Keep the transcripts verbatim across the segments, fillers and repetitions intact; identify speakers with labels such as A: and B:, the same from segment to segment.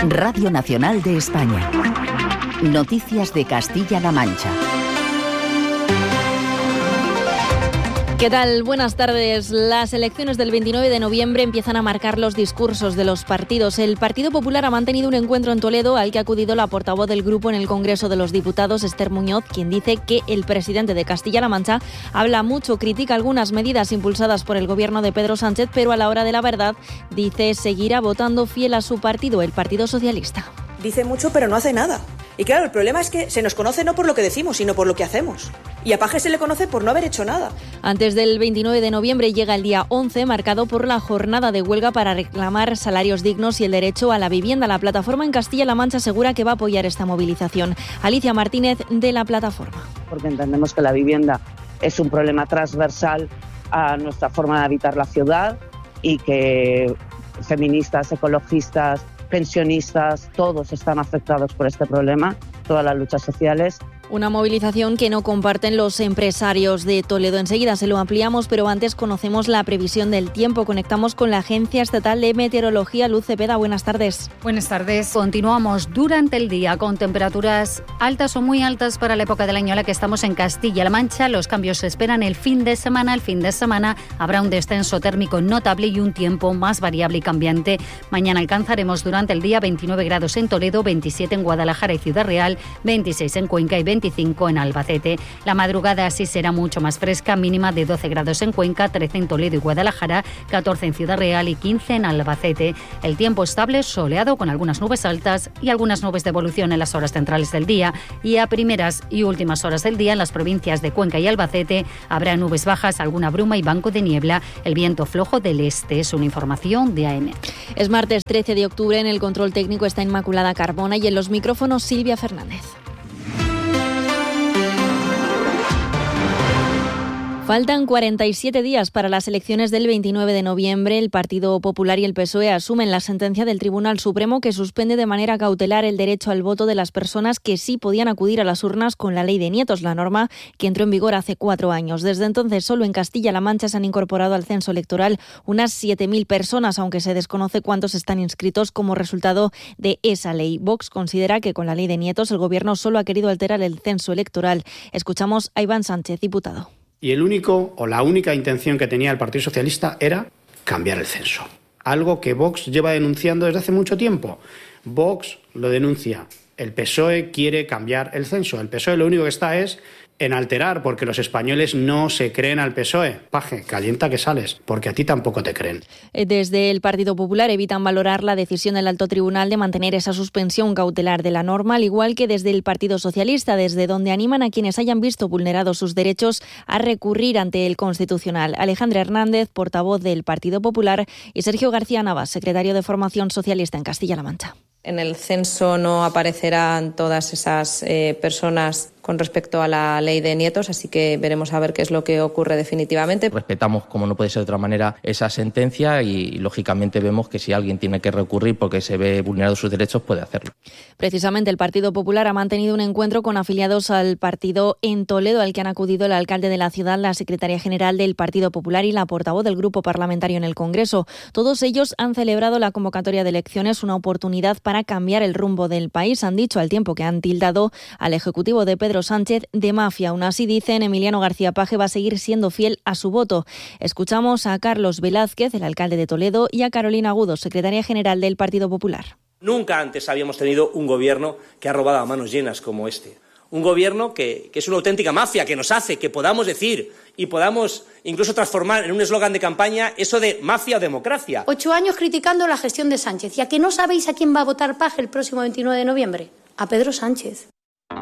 A: Radio Nacional de España. Noticias de Castilla-La Mancha.
B: ¿Qué tal? Buenas tardes. Las elecciones del veintinueve de noviembre empiezan a marcar los discursos de los partidos. El Partido Popular ha mantenido un encuentro en Toledo al que ha acudido la portavoz del grupo en el Congreso de los Diputados, Esther Muñoz, quien dice que el presidente de Castilla-La Mancha habla mucho, critica algunas medidas impulsadas por el gobierno de Pedro Sánchez, pero a la hora de la verdad dice seguirá votando fiel a su partido, el Partido Socialista.
C: Dice mucho pero no hace nada. Y claro, el problema es que se nos conoce no por lo que decimos, sino por lo que hacemos. Y a Paje se le conoce por no haber hecho nada.
B: Antes del veintinueve de noviembre llega el día once, marcado por la jornada de huelga para reclamar salarios dignos y el derecho a la vivienda. La plataforma en Castilla-La Mancha asegura que va a apoyar esta movilización. Alicia Martínez, de la plataforma.
D: Porque entendemos que la vivienda es un problema transversal a nuestra forma de habitar la ciudad y que feministas, ecologistas, pensionistas, todos están afectados por este problema, todas las luchas sociales.
B: Una movilización que no comparten los empresarios de Toledo. Enseguida se lo ampliamos, pero antes conocemos la previsión del tiempo. Conectamos con la Agencia Estatal de Meteorología. Luz Cepeda, buenas tardes.
E: Buenas tardes. Continuamos durante el día con temperaturas altas o muy altas para la época del año en la que estamos en Castilla-La Mancha. Los cambios se esperan el fin de semana. El fin de semana habrá un descenso térmico notable y un tiempo más variable y cambiante. Mañana alcanzaremos durante el día veintinueve grados en Toledo, veintisiete en Guadalajara y Ciudad Real, veintiséis en Cuenca y veinticinco en Albacete. La madrugada así será mucho más fresca, mínima de doce grados en Cuenca, trece en Toledo y Guadalajara, catorce en Ciudad Real y quince en Albacete. El tiempo estable, soleado con algunas nubes altas y algunas nubes de evolución en las horas centrales del día, y a primeras y últimas horas del día en las provincias de Cuenca y Albacete habrá nubes bajas, alguna bruma y banco de niebla. El viento flojo del este. Es una información de A E M E.
B: Es martes trece de octubre. En el control técnico está Inmaculada Carbona y en los micrófonos Silvia Fernández. Faltan cuarenta y siete días para las elecciones del veintinueve de noviembre. El Partido Popular y el P S O E asumen la sentencia del Tribunal Supremo que suspende de manera cautelar el derecho al voto de las personas que sí podían acudir a las urnas con la Ley de Nietos, la norma que entró en vigor hace cuatro años. Desde entonces, solo en Castilla-La Mancha se han incorporado al censo electoral unas siete mil personas, aunque se desconoce cuántos están inscritos como resultado de esa ley. Vox considera que con la Ley de Nietos el Gobierno solo ha querido alterar el censo electoral. Escuchamos a Iván Sánchez, diputado.
F: Y el único o la única intención que tenía el Partido Socialista era cambiar el censo. Algo que Vox lleva denunciando desde hace mucho tiempo. Vox lo denuncia. El P S O E quiere cambiar el censo. El P S O E lo único que está es en alterar, porque los españoles no se creen al P S O E. Paje, calienta que sales, porque a ti tampoco te creen.
B: Desde el Partido Popular evitan valorar la decisión del Alto Tribunal de mantener esa suspensión cautelar de la norma, al igual que desde el Partido Socialista, desde donde animan a quienes hayan visto vulnerados sus derechos a recurrir ante el Constitucional. Alejandra Hernández, portavoz del Partido Popular, y Sergio García Navas, secretario de Formación Socialista en Castilla-La Mancha.
G: En el censo no aparecerán todas esas eh, personas con respecto a la ley de nietos, así que veremos a ver qué es lo que ocurre definitivamente.
H: Respetamos, como no puede ser de otra manera, esa sentencia y, lógicamente, vemos que si alguien tiene que recurrir porque se ve vulnerados sus derechos, puede hacerlo.
B: Precisamente el Partido Popular ha mantenido un encuentro con afiliados al partido en Toledo, al que han acudido el alcalde de la ciudad, la secretaria general del Partido Popular y la portavoz del grupo parlamentario en el Congreso. Todos ellos han celebrado la convocatoria de elecciones, una oportunidad para cambiar el rumbo del país, han dicho, al tiempo que han tildado al Ejecutivo de Pedro Sánchez de mafia. Aún así, dicen, Emiliano García Paje va a seguir siendo fiel a su voto. Escuchamos a Carlos Velázquez, el alcalde de Toledo, y a Carolina Agudo, secretaria general del Partido Popular.
I: Nunca antes habíamos tenido un gobierno que ha robado a manos llenas como este. Un gobierno que, que es una auténtica mafia, que nos hace que podamos decir y podamos incluso transformar en un eslogan de campaña eso de mafia o democracia.
J: Ocho años criticando la gestión de Sánchez. ¿Y a que no sabéis a quién va a votar Paje el próximo veintinueve de noviembre? A Pedro Sánchez.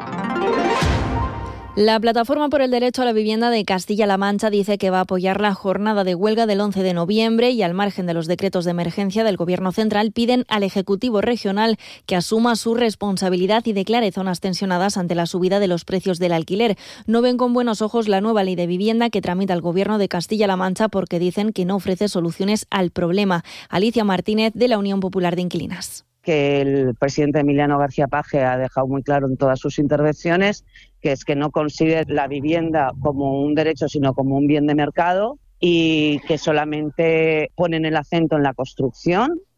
B: La Plataforma por el Derecho a la Vivienda de Castilla-La Mancha dice que va a apoyar la jornada de huelga del once de noviembre y, al margen de los decretos de emergencia del Gobierno central, piden al Ejecutivo regional que asuma su responsabilidad y declare zonas tensionadas ante la subida de los precios del alquiler. No ven con buenos ojos la nueva ley de vivienda que tramita el Gobierno de Castilla-La Mancha porque dicen que no ofrece soluciones al problema. Alicia Martínez, de la Unión Popular de Inquilinas.
D: Que el presidente Emiliano García Paje ha dejado muy claro en todas sus intervenciones, que es que no consigue la vivienda como un derecho, sino como un bien de mercado, y que solamente ponen el acento en la construcción.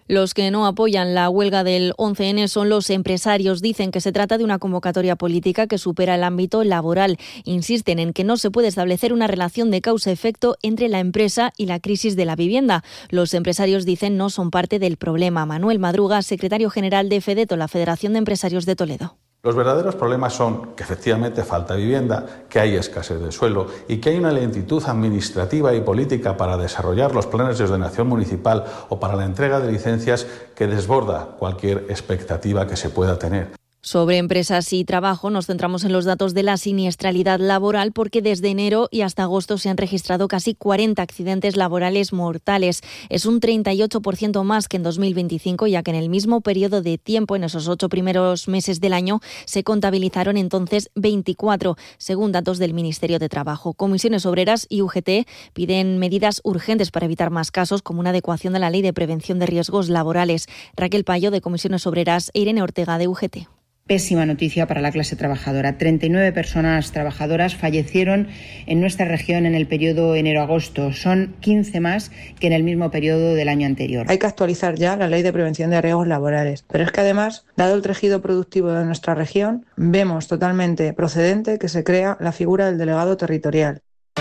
B: Los que no apoyan la huelga del once ene son los empresarios. Dicen que se trata de una convocatoria política que supera el ámbito laboral. Insisten en que no se puede establecer una relación de causa-efecto entre la empresa y la crisis de la vivienda. Los empresarios dicen no son parte del problema. Manuel Madruga, secretario general de FEDETO, la Federación de Empresarios de Toledo.
K: Los verdaderos problemas son que efectivamente falta vivienda, que hay escasez de suelo y que hay una lentitud administrativa y política para desarrollar los planes de ordenación municipal o para la entrega de licencias que desborda cualquier expectativa que se pueda tener.
B: Sobre empresas y trabajo nos centramos en los datos de la siniestralidad laboral porque desde enero y hasta agosto se han registrado casi cuarenta accidentes laborales mortales. Es un treinta y ocho por ciento más que en dos mil veinticinco, ya que en el mismo periodo de tiempo, en esos ocho primeros meses del año, se contabilizaron entonces veinticuatro, según datos del Ministerio de Trabajo. Comisiones Obreras y U G T piden medidas urgentes para evitar más casos, como una adecuación de la Ley de Prevención de Riesgos Laborales. Raquel Payo, de Comisiones Obreras, e Irene Ortega, de U G T.
L: Pésima noticia para la clase trabajadora. treinta y nueve personas trabajadoras fallecieron en nuestra región en el periodo enero-agosto. Son quince más que en el mismo periodo del año anterior.
M: Hay que actualizar ya la Ley de Prevención de Riesgos Laborales. Pero es que además, dado el tejido productivo de nuestra región, vemos totalmente procedente que se crea la figura del delegado territorial.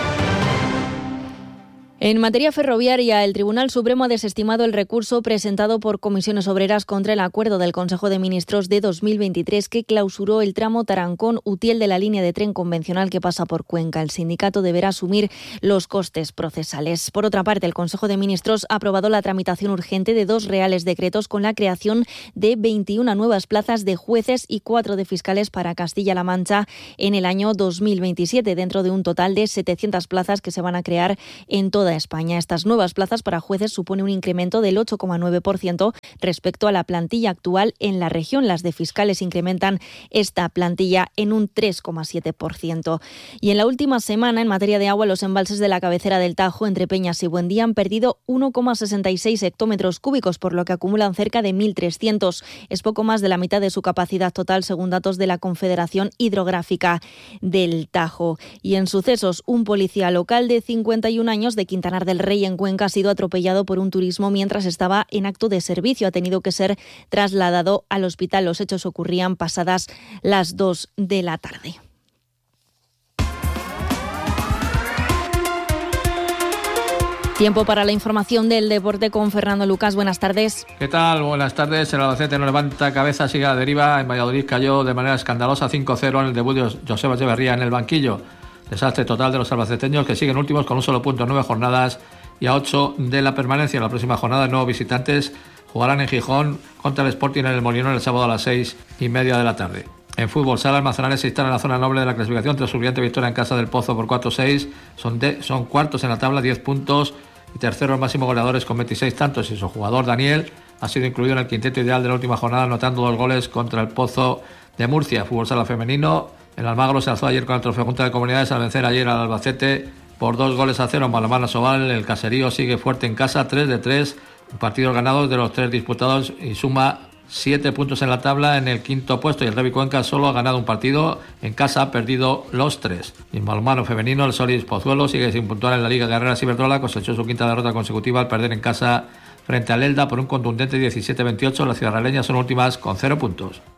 B: En materia ferroviaria, el Tribunal Supremo ha desestimado el recurso presentado por Comisiones Obreras contra el acuerdo del Consejo de Ministros de dos mil veintitrés que clausuró el tramo Tarancón-Utiel de la línea de tren convencional que pasa por Cuenca. El sindicato deberá asumir los costes procesales. Por otra parte, el Consejo de Ministros ha aprobado la tramitación urgente de dos reales decretos con la creación de veintiuna nuevas plazas de jueces y cuatro de fiscales para Castilla-La Mancha en el año dos mil veintisiete, dentro de un total de setecientas plazas que se van a crear en toda España. Estas nuevas plazas para jueces supone un incremento del ocho coma nueve por ciento respecto a la plantilla actual en la región. Las de fiscales incrementan esta plantilla en un tres coma siete por ciento. Y en la última semana, en materia de agua, los embalses de la cabecera del Tajo, entre Peñas y Buendía, han perdido uno coma sesenta y seis hectómetros cúbicos, por lo que acumulan cerca de mil trescientos. Es poco más de la mitad de su capacidad total, según datos de la Confederación Hidrográfica del Tajo. Y en sucesos, un policía local de cincuenta y un años de Quintanar del Rey, en Cuenca, ha sido atropellado por un turismo mientras estaba en acto de servicio. Ha tenido que ser trasladado al hospital. Los hechos ocurrían pasadas las dos de la tarde. Tiempo para la información del deporte con Fernando Lucas. Buenas tardes.
N: ¿Qué tal? Buenas tardes. El Albacete no levanta cabeza, sigue a la deriva. En Valladolid cayó de manera escandalosa cinco cero en el debut de Joseba Echeverría en el banquillo. Desastre total de los albaceteños, que siguen últimos con un solo punto en nueve jornadas y a ocho de la permanencia. En la próxima jornada, nuevos visitantes jugarán en Gijón contra el Sporting en el Molinón el sábado a las seis y media de la tarde. En fútbol sala, el Manzanares se instala en la zona noble de la clasificación tras su brillante victoria en casa del Pozo por cuatro seis. Son, de, son cuartos en la tabla, diez puntos, y terceros máximos goleadores con veintiséis tantos. Y su jugador, Daniel, ha sido incluido en el quinteto ideal de la última jornada, anotando dos goles contra el Pozo de Murcia. Fútbol sala femenino, el Almagro se alzó ayer con el trofeo Junta de Comunidades al vencer ayer al Albacete por dos goles a cero en Balonmano Sobal. El Caserío sigue fuerte en casa, tres de tres, partidos ganados de los tres disputados y suma siete puntos en la tabla en el quinto puesto. Y el Revi Cuenca solo ha ganado un partido en casa, ha perdido los tres. Y en balonmano femenino, el Solís Pozuelo sigue sin puntuar en la Liga Guerrera Ciberdrola, cosechó su quinta derrota consecutiva al perder en casa frente al Elda por un contundente diecisiete veintiocho. Las ciudadaleñas son últimas con cero puntos.